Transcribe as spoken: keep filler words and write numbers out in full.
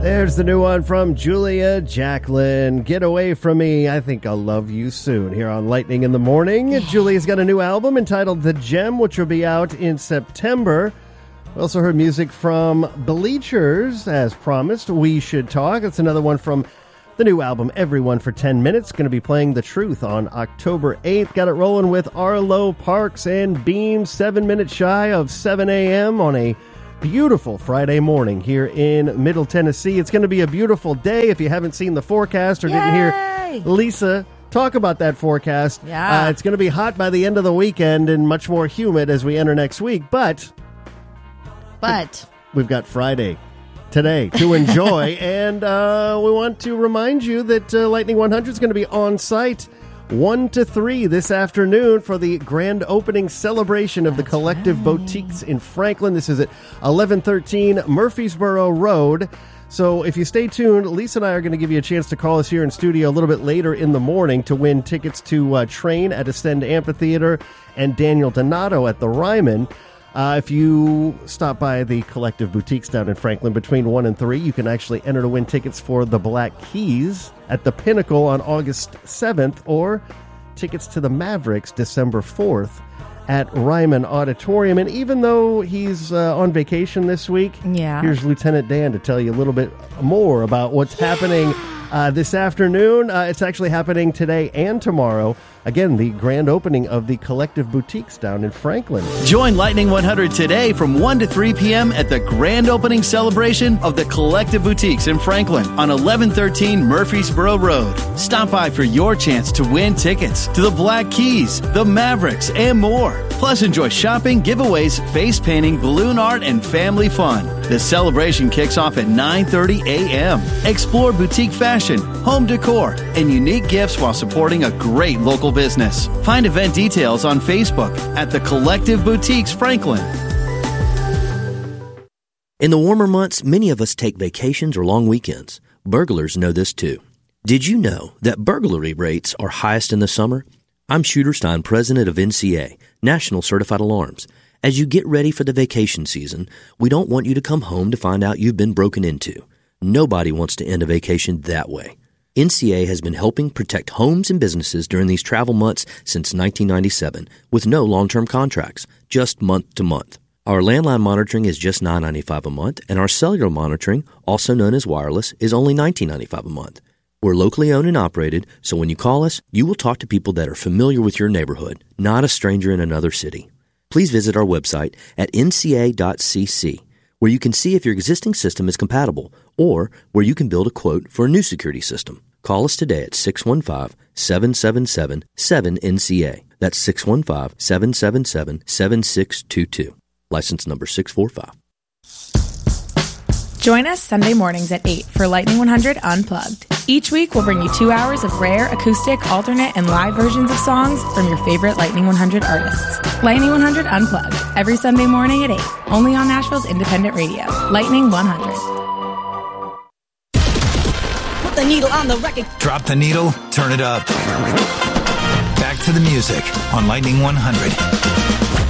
There's the new one from Julia Jacklin. Get Away From Me. I think I'll love you soon. Here on Lightning in the Morning. Julia's got a new album entitled The Gem, which will be out in September. We also heard music from Bleachers, as promised. We Should Talk. It's another one from the new album, Everyone for ten minutes. Going to be playing The Truth on October eighth. Got it rolling with Arlo Parks and Beam, seven minutes shy of seven a.m. on a beautiful Friday morning here in Middle Tennessee. It's going to be a beautiful day. If you haven't seen the forecast or Yay! didn't hear Lisa talk about that forecast, yeah. uh, it's going to be hot by the end of the weekend and much more humid as we enter next week. But, but we've got Friday today to enjoy, and uh, we want to remind you that uh, Lightning one hundred is going to be on site one to three this afternoon for the grand opening celebration of That's the Collective right. Boutiques in Franklin. This is at eleven thirteen Murfreesboro Road. So if you stay tuned, Lisa and I are going to give you a chance to call us here in studio a little bit later in the morning to win tickets to uh, Train at Ascend Amphitheater and Daniel Donato at the Ryman. Uh, if you stop by the Collective Boutiques down in Franklin between one and three, you can actually enter to win tickets for the Black Keys at the Pinnacle on August seventh, or tickets to the Mavericks December fourth at Ryman Auditorium. And even though he's uh, on vacation this week, yeah. here's Lieutenant Dan to tell you a little bit more about what's yeah. happening uh, this afternoon. Uh, it's actually happening today and tomorrow. Again, the grand opening of the Collective Boutiques down in Franklin. Join Lightning one hundred today from one to three p.m. at the grand opening celebration of the Collective Boutiques in Franklin on eleven thirteen Murfreesboro Road. Stop by for your chance to win tickets to the Black Keys, the Mavericks, and more. Plus, enjoy shopping, giveaways, face painting, balloon art, and family fun. The celebration kicks off at nine thirty a.m. Explore boutique fashion, home decor, and unique gifts while supporting a great local business. Find event details on Facebook at the Collective Boutiques Franklin. In the warmer months, many of us take vacations or long weekends. Burglars know this too. Did you know that burglary rates are highest in the summer? I'm Shooter Stein, president of N C A, National Certified Alarms. As you get ready for the vacation season, we don't want you to come home to find out you've been broken into. Nobody wants to end a vacation that way. N C A has been helping protect homes and businesses during these travel months since nineteen ninety-seven with no long-term contracts, just month to month. Our landline monitoring is just nine dollars and ninety-five cents a month, and our cellular monitoring, also known as wireless, is only nineteen dollars and ninety-five cents a month. We're locally owned and operated, so when you call us, you will talk to people that are familiar with your neighborhood, not a stranger in another city. Please visit our website at N C A dot C C, where you can see if your existing system is compatible, or where you can build a quote for a new security system. Call us today at six one five, seven seven seven, seven N C A. That's six one five, seven seven seven, seven six two two. License number six four five. Join us Sunday mornings at eight for Lightning one hundred Unplugged. Each week, we'll bring you two hours of rare, acoustic, alternate, and live versions of songs from your favorite Lightning one hundred artists. Lightning one hundred Unplugged, every Sunday morning at eight, only on Nashville's independent radio. Lightning one hundred. Put the needle on the record. Drop the needle, turn it up. Back to the music on Lightning one hundred.